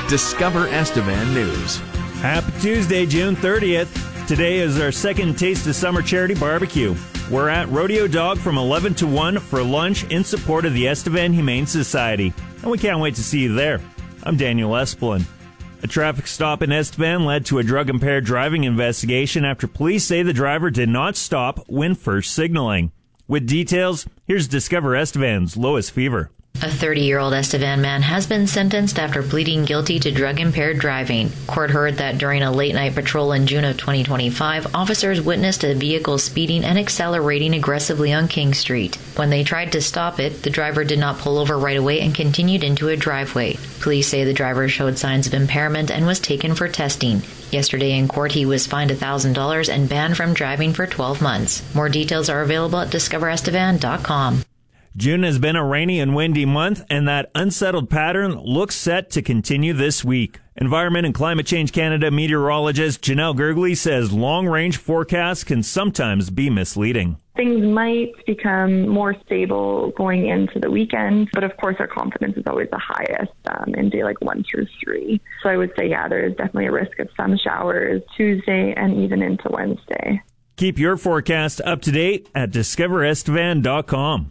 Discover Estevan News. Happy Tuesday, June 30th. Today is our second Taste of Summer charity barbecue. We're at Rodeo Dog from 11 to 1 for lunch in support of the Estevan Humane Society. And we can't wait to see you there. I'm Daniel Esplin. A traffic stop in Estevan led to a drug-impaired driving investigation after police say the driver did not stop when first signaling. With details, here's Discover Estevan's Lois Fever. A 30-year-old Estevan man has been sentenced after pleading guilty to drug-impaired driving. Court heard that during a late-night patrol in June of 2025, officers witnessed a vehicle speeding and accelerating aggressively on King Street. When they tried to stop it, the driver did not pull over right away and continued into a driveway. Police say the driver showed signs of impairment and was taken for testing. Yesterday in court, he was fined $1,000 and banned from driving for 12 months. More details are available at discoverestevan.com. June has been a rainy and windy month, and that unsettled pattern looks set to continue this week. Environment and Climate Change Canada meteorologist Janelle Gergley says long-range forecasts can sometimes be misleading. Things might become more stable going into the weekend, but of course our confidence is always the highest in day like 1 through 3. So I would say, there is definitely a risk of some showers Tuesday and even into Wednesday. Keep your forecast up to date at discoverestevan.com.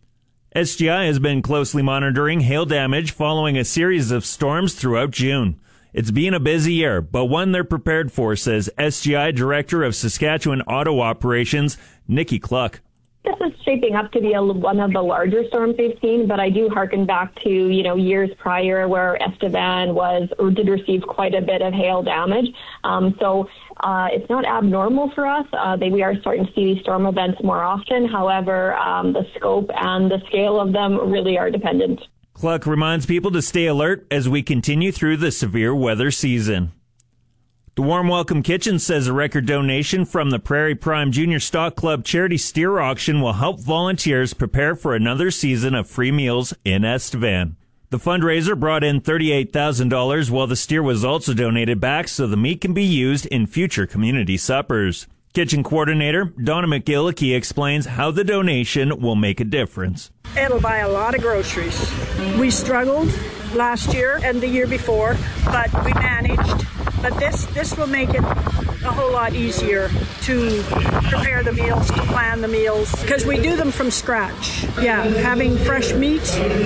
SGI has been closely monitoring hail damage following a series of storms throughout June. It's been a busy year, but one they're prepared for, says SGI Director of Saskatchewan Auto Operations, Nikki Cluck. This is shaping up to be one of the larger storms we've seen, but I do harken back to, years prior where Estevan did receive quite a bit of hail damage. So it's not abnormal for us. We are starting to see these storm events more often. However, the scope and the scale of them really are dependent. Cluck reminds people to stay alert as we continue through the severe weather season. The Warm Welcome Kitchen says a record donation from the Prairie Prime Junior Stock Club charity steer auction will help volunteers prepare for another season of free meals in Estevan. The fundraiser brought in $38,000, while the steer was also donated back so the meat can be used in future community suppers. Kitchen coordinator Donna McGillicuddy explains how the donation will make a difference. It'll buy a lot of groceries. We struggled last year and the year before, but we managed. But this will make it a whole lot easier to prepare the meals, to plan the meals, because we do them from scratch. Having fresh meat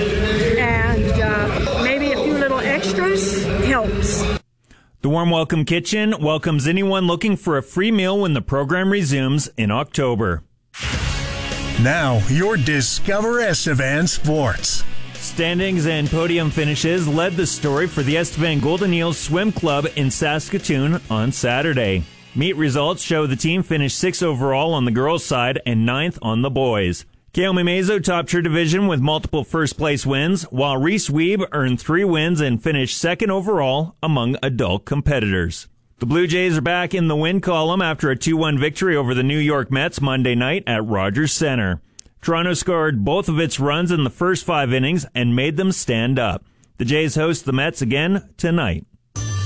and maybe a few little extras helps. The Warm Welcome Kitchen welcomes anyone looking for a free meal when the program resumes in October. Now, your Discover Estevan Sports. Standings and podium finishes led the story for the Estevan Golden Eels Swim Club in Saskatoon on Saturday. Meet results show the team finished 6th overall on the girls' side and 9th on the boys'. Kaomi Mazo topped her division with multiple first-place wins, while Reese Weeb earned 3 wins and finished 2nd overall among adult competitors. The Blue Jays are back in the win column after a 2-1 victory over the New York Mets Monday night at Rogers Center. Toronto scored both of its runs in the first 5 innings and made them stand up. The Jays host the Mets again tonight.